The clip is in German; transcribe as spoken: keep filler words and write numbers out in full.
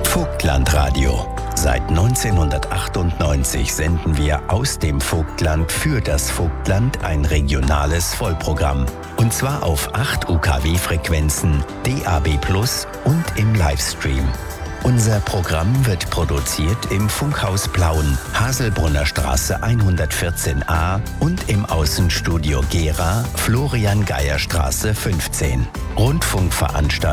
Vogtlandradio. Seit neunzehnhundertachtundneunzig senden wir aus dem Vogtland für das Vogtland ein regionales Vollprogramm. Und zwar auf acht U K W-Frequenzen, D A B plus und im Livestream. Unser Programm wird produziert im Funkhaus Plauen, Haselbrunner Straße hundertvierzehn a und im Außenstudio Gera, Florian-Geyer-Straße fünfzehn. Rundfunkveranstaltung